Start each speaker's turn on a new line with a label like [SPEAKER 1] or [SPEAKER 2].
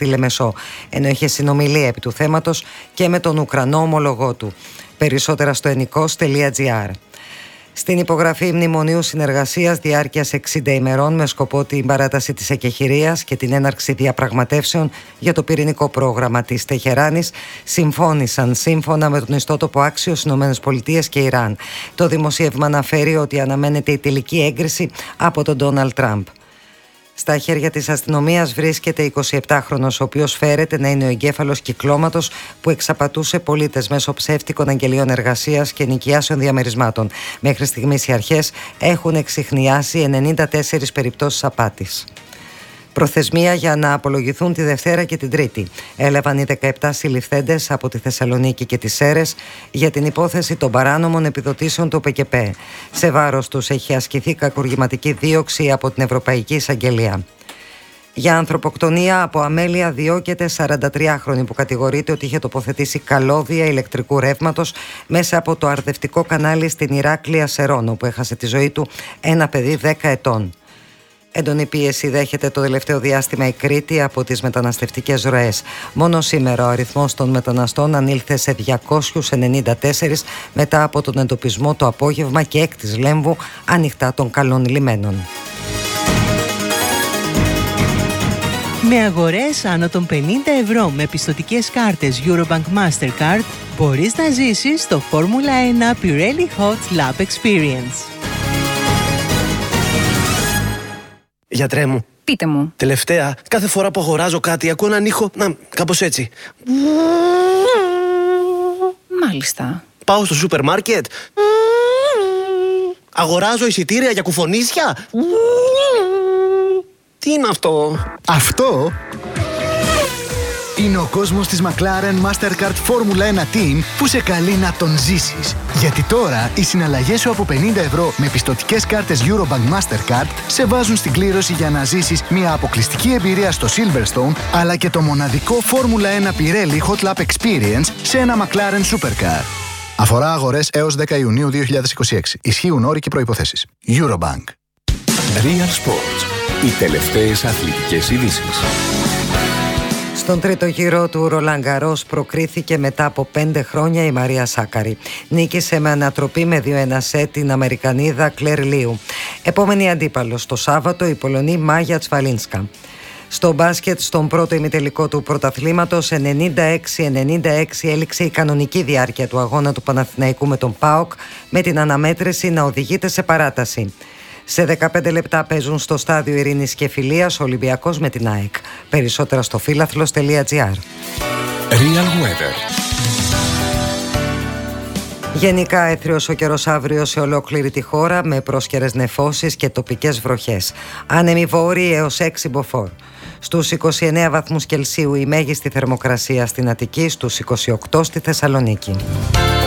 [SPEAKER 1] στη Λεμεσό, ενώ είχε συνομιλία επί του θέματος και με τον Ουκρανό ομολογό του. Περισσότερα στο ennikos.gr. Στην υπογραφή μνημονίου συνεργασίας διάρκειας 60 ημερών με σκοπό την παράταση της εκεχηρίας και την έναρξη διαπραγματεύσεων για το πυρηνικό πρόγραμμα της Τεχεράνης συμφώνησαν σύμφωνα με τον ιστότοπο Άξιος ΗΠΑ και Ιράν. Το δημοσίευμα αναφέρει ότι αναμένεται η τελική έγκριση από τον Ντόναλντ Τραμπ. Στα χέρια της αστυνομίας βρίσκεται 27χρονος, ο οποίος φέρεται να είναι ο εγκέφαλος κυκλώματος που εξαπατούσε πολίτες μέσω ψεύτικων αγγελίων εργασίας και νοικιάσεων διαμερισμάτων. Μέχρι στιγμής οι αρχές έχουν εξιχνιάσει 94 περιπτώσεις απάτης. Προθεσμία για να απολογηθούν τη Δευτέρα και την Τρίτη έλαβαν οι 17 συλληφθέντες από τη Θεσσαλονίκη και τις Σέρρες για την υπόθεση των παράνομων επιδοτήσεων του ΟΠΕΚΕΠΕ. Σε βάρος τους έχει ασκηθεί κακουργηματική δίωξη από την Ευρωπαϊκή Εισαγγελία. Για ανθρωποκτονία από αμέλεια διώκεται 43χρονη που κατηγορείται ότι είχε τοποθετήσει καλώδια ηλεκτρικού ρεύματος μέσα από το αρδευτικό κανάλι στην Ηράκλεια Σερών, που έχασε τη ζωή του ένα παιδί 10 ετών. Έντονη πίεση δέχεται το τελευταίο διάστημα η Κρήτη από τις μεταναστευτικές ροές. Μόνο σήμερα ο αριθμός των μεταναστών ανήλθε σε 294 μετά από τον εντοπισμό το απόγευμα και εκ της Λέμβου ανοιχτά των καλών λιμένων.
[SPEAKER 2] Με αγορές άνω των 50 ευρώ με πιστωτικές κάρτες Eurobank Mastercard μπορείς να ζήσεις το Formula 1 Pirelli Hot Lap Experience.
[SPEAKER 3] Γιατρέ μου.
[SPEAKER 4] Πείτε μου.
[SPEAKER 3] Τελευταία, κάθε φορά που αγοράζω κάτι ακούω έναν ήχο, κάπως έτσι.
[SPEAKER 4] Μάλιστα.
[SPEAKER 3] Πάω στο σούπερ μάρκετ. Αγοράζω εισιτήρια για κουφονίσια. Τι είναι αυτό?
[SPEAKER 5] Αυτό είναι ο κόσμος της McLaren Mastercard Formula 1 Team που σε καλεί να τον ζήσεις. Γιατί τώρα οι συναλλαγές σου από 50 ευρώ με πιστωτικές κάρτες Eurobank Mastercard σε βάζουν στην κλήρωση για να ζήσεις μια αποκλειστική εμπειρία στο Silverstone, αλλά και το μοναδικό Formula 1 Pirelli Hot Lap Experience σε ένα McLaren Supercar. Αφορά αγορές έως 10 Ιουνίου 2026. Ισχύουν όροι και προϋποθέσεις. Eurobank.
[SPEAKER 6] Real Sports. Οι τελευταίες αθλητικές ειδήσεις.
[SPEAKER 1] Στον τρίτο γύρο του Ρολάν Γκαρός προκρίθηκε μετά από 5 χρόνια η Μαρία Σάκαρη. Νίκησε με ανατροπή με 2-1 σετ την Αμερικανίδα Κλέρ Λίου. Επόμενη αντίπαλος το Σάββατο η Πολωνή Μάγια Τσβαλίνσκα. Στο μπάσκετ, στον πρώτο ημιτελικό του πρωταθλήματος, 96-96 έληξε η κανονική διάρκεια του αγώνα του Παναθηναϊκού με τον ΠΑΟΚ, με την αναμέτρηση να οδηγείται σε παράταση. Σε 15 λεπτά παίζουν στο στάδιο Ειρήνης και Φιλίας ο Ολυμπιακός με την ΑΕΚ. Περισσότερα στο φίλαθλος.gr.
[SPEAKER 6] Real Weather.
[SPEAKER 1] Γενικά έθριος ο καιρός αύριο σε ολόκληρη τη χώρα με πρόσκαιρες νεφώσεις και τοπικές βροχές. Άνεμοι βόρειοι έως 6 μποφόρ. Στους 29 βαθμούς Κελσίου η μέγιστη θερμοκρασία στην Αττική, στους 28 στη Θεσσαλονίκη.